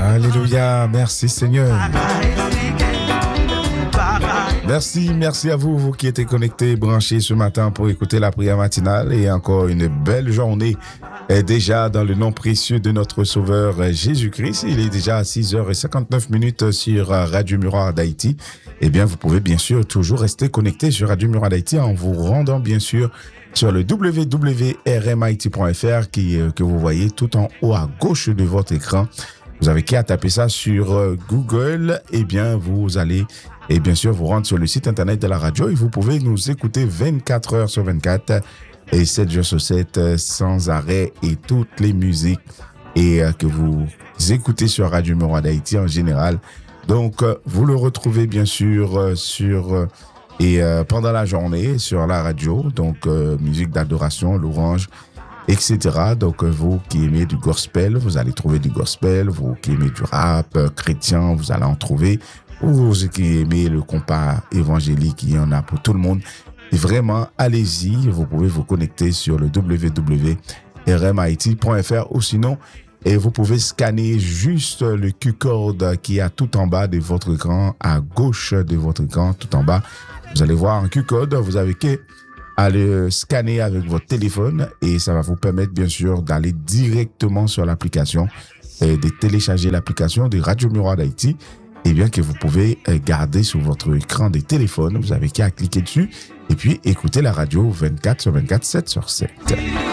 Alléluia, merci Seigneur. Merci à vous qui étiez connectés, branchés ce matin pour écouter la prière matinale et encore une belle journée déjà dans le nom précieux de notre Sauveur Jésus-Christ. Il est déjà à 6h59 sur Radio Miroir d'Haïti. Eh bien, vous pouvez bien sûr toujours rester connecté sur Radio Miroir d'Haïti en vous rendant bien sûr sur le www.rmhaiti.fr que vous voyez tout en haut à gauche de votre écran. Vous avez qu'à taper ça sur Google. Eh bien, vous allez et bien sûr vous rendre sur le site internet de la radio et vous pouvez nous écouter 24 heures sur 24 et 7 jours sur 7 sans arrêt et toutes les musiques et que vous écoutez sur Radio Miroir d'Haïti en général. Donc, vous le retrouvez bien sûr pendant la journée sur la radio. Donc, musique d'adoration, louange, etc. Donc, vous qui aimez du gospel, vous allez trouver du gospel. Vous qui aimez du rap chrétien, vous allez en trouver. Ou vous qui aimez le compas évangélique, il y en a pour tout le monde. Et vraiment, allez-y, vous pouvez vous connecter sur le www.rmhaiti.fr ou sinon, et vous pouvez scanner juste le Q-code qui est tout en bas de votre écran, à gauche de votre écran, tout en bas. Vous allez voir un Q-code, vous avez qu'à le scanner avec votre téléphone et ça va vous permettre bien sûr d'aller directement sur l'application et de télécharger l'application de Radio Miroir d'Haïti. Et bien que vous pouvez garder sur votre écran des téléphones, vous avez qu'à cliquer dessus et puis écouter la radio 24 sur 24, 7 sur 7.